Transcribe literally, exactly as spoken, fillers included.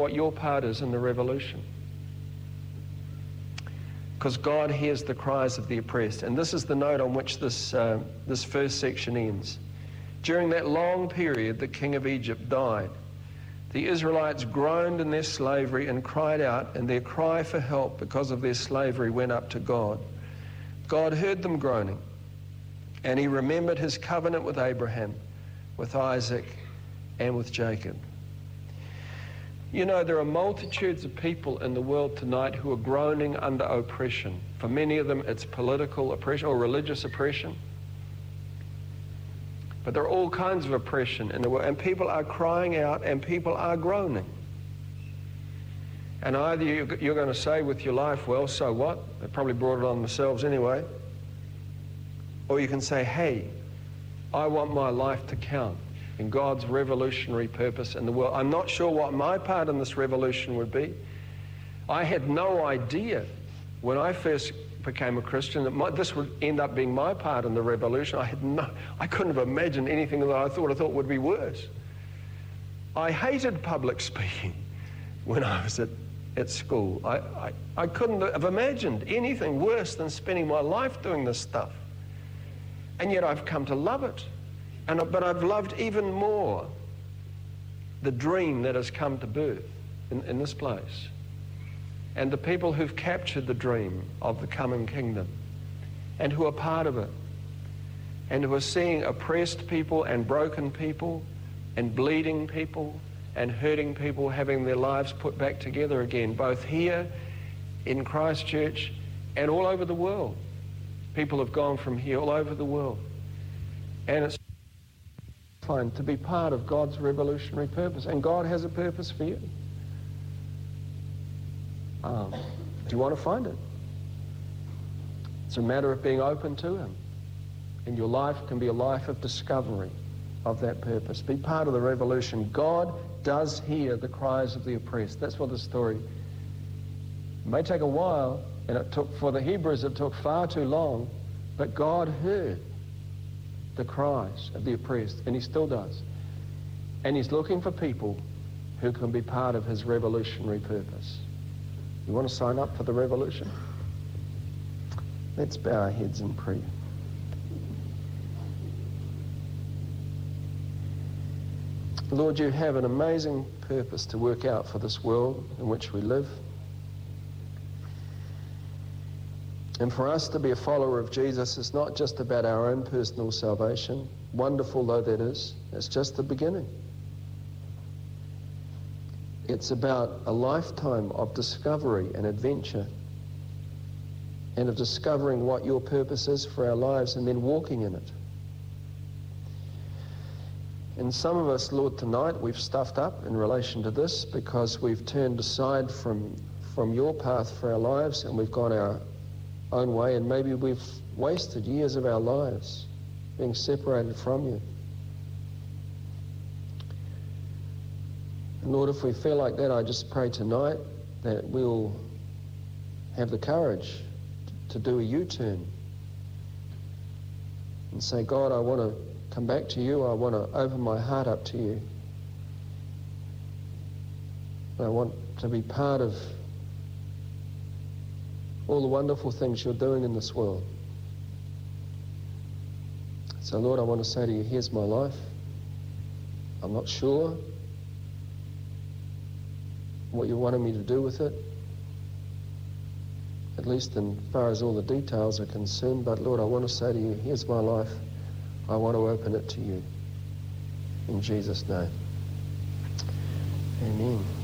what your part is in the revolution. Because God hears the cries of the oppressed. And this is the note on which this, uh, this first section ends. During that long period, the king of Egypt died. The Israelites groaned in their slavery and cried out, and their cry for help because of their slavery went up to God. God heard them groaning, and he remembered his covenant with Abraham, with Isaac, and with Jacob. You know, there are multitudes of people in the world tonight who are groaning under oppression. For many of them, it's political oppression or religious oppression. But there are all kinds of oppression in the world, and people are crying out, and people are groaning. And either you're going to say with your life, well, so what? They probably brought it on themselves anyway. Or you can say, hey, I want my life to count in God's revolutionary purpose in the world. I'm not sure what my part in this revolution would be. I had no idea when I first became a Christian that my, this would end up being my part in the revolution. I had no, I couldn't have imagined anything that I thought I thought would be worse. I hated public speaking when I was at, at school. I, I, I couldn't have imagined anything worse than spending my life doing this stuff. And yet I've come to love it. And, but I've loved even more the dream that has come to birth in, in this place, and the people who've captured the dream of the coming kingdom and who are part of it, and who are seeing oppressed people and broken people and bleeding people and hurting people having their lives put back together again, both here in Christchurch and all over the world. People have gone from here all over the world. And it's fine to be part of God's revolutionary purpose. And God has a purpose for you. Um, do you want to find it? It's a matter of being open to him. And your life can be a life of discovery of that purpose. Be part of the revolution. God does hear the cries of the oppressed. That's what the story. It may take a while, and it took, for the Hebrews, it took far too long, but God heard the cries of the oppressed, and he still does. And he's looking for people who can be part of his revolutionary purpose. You want to sign up for the revolution? Let's bow our heads in prayer. Lord, you have an amazing purpose to work out for this world in which we live. And for us to be a follower of Jesus is not just about our own personal salvation, wonderful though that is. It's just the beginning. It's about a lifetime of discovery and adventure, and of discovering what your purpose is for our lives and then walking in it. And some of us, Lord, tonight we've stuffed up in relation to this because we've turned aside from, from your path for our lives, and we've gone our own way, and maybe we've wasted years of our lives being separated from you. And Lord, if we feel like that, I just pray tonight that we'll have the courage to do a U-turn and say, God, I want to come back to you. I want to open my heart up to you. I want to be part of all the wonderful things you're doing in this world. So, Lord, I want to say to you, here's my life. I'm not sure what you wanted me to do with it, at least as far as all the details are concerned, but Lord, I want to say to you, here's my life. I want to open it to you. In Jesus' name. Amen.